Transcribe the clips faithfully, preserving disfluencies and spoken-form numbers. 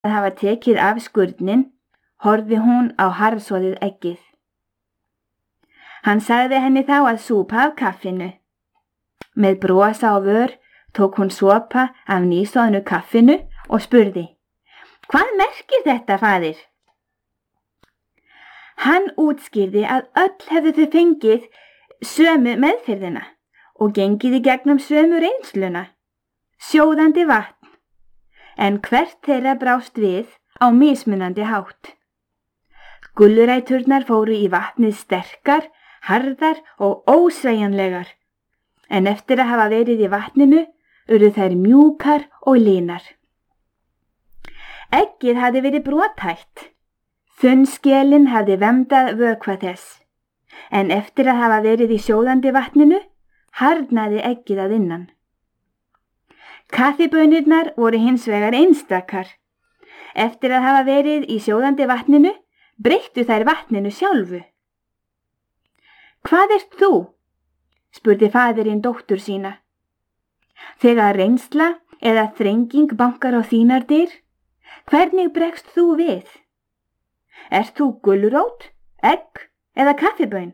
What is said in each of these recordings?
að hafa tekið af skurnin, horfði hún á harðsoðið eggið. Hann sagði henni þá að súpa af kaffinu. Með brosa á vör tók hún sopa af nýsoðnu kaffinu og spurði: Hvað merkir þetta, faðir? Hann útskýrði að öll hefðu þau fengið sömu meðferðina og gengið í gegnum sömu reynsluna, sjóðandi vatn, en hvert þeirra brást við á mismunandi hátt. Gulluræturnar fóru í vatnið sterkar, harðar og ósveigjanlegar, en eftir að hafa verið í vatninu urðu þær mjúkar og línar. Eggið hafði verið brothætt. Þunnskelin hafði vemdað vökva þess, en eftir að hafa verið í sjóðandi vatninu, harðnaði eggið að innan. Kaffibönirnar voru hins vegar einstakar. Eftir að hafa verið í sjóðandi vatninu, breyttu þær vatninu sjálfu. Hvað ert þú? Spurði faðirinn dóttur sína. Þegar reynsla eða þrenging bankar á þínar dyr, hvernig bregst þú við? Ert þú gulrót, egg eða kaffibön?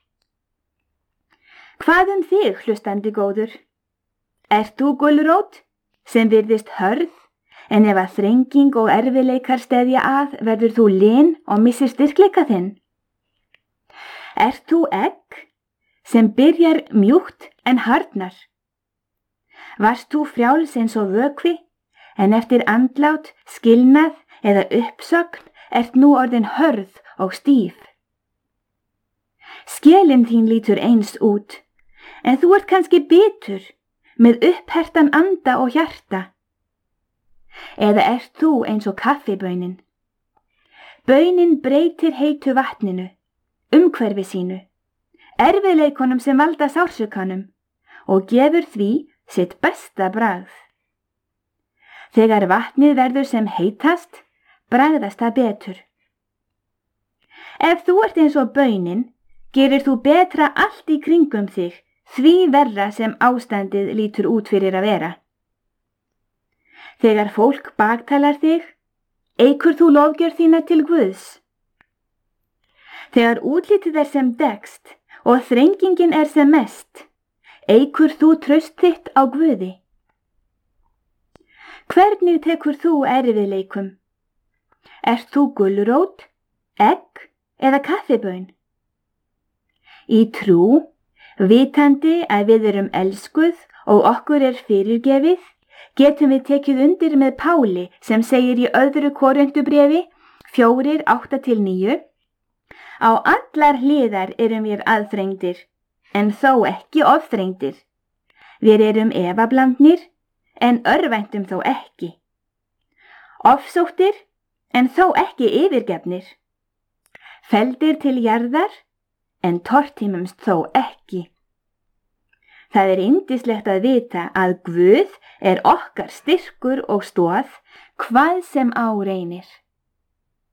Hvað um þig, hlustandi góður? Ert þú gulrót, sem virðist hörð, en ef að þrenging og erfileikar steðja að, verður þú lin og missir styrkleika þinn? Ert þú egg, sem byrjar mjúkt en harðnar? Varst þú frjáls eins og vökvi, en eftir andlát, skilnað eða uppsögn ert nú orðin hörð og stíf? Skelin þín lítur eins út, en þú ert kannski bitur, með upphertan anda og hjarta. Eða ert þú eins og kaffibönin? Bönin breytir heitu vatninu, umhverfi sínu, erfiðleikunum sem valda sársaukanum og gefur því sitt besta bragð. Þegar vatnið verður sem heitast, bragðast það betur. Ef þú ert eins og bönin, gerir þú betra allt í kringum þig, því verra sem ástandið lítur út fyrir að vera. Þegar fólk baktalar þig, eykur þú lofgjörð þína til Guðs. Þegar útlitið er sem dekkst og þrengingin er sem mest, eykur þú traust þitt á Guði. Hvernig tekur þú erfiðleikum? Ert þú gulrót, egg eða kaffibön? Í trú, vitandi að við erum elskuð og okkur er fyrirgefið, getum við tekið undir með Páli sem segir í öðru Korintubréfi fjórir átta til níu: Á allar hliðar erum við aðþrengdir, en þó ekki ofþrengdir. Við erum efablandnir, en örvæntum þó ekki. Ofsóttir, en þó ekki yfirgefnir. Felldir til jarðar, en tortímumst þó ekki. Það er yndislegt að vita að Guð er okkar styrkur og stoð, hvað sem á reynir.